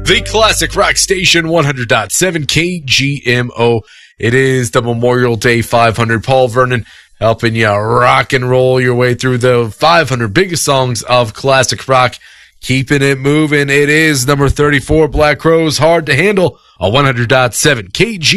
The Classic Rock Station 100.7 KGMO. It is the Memorial Day 500. Paul Vernon helping you rock and roll your way through the 500 biggest songs of classic rock. Keeping it moving. It is number 34, Black Crowes, Hard to Handle, on 100.7 KGMO.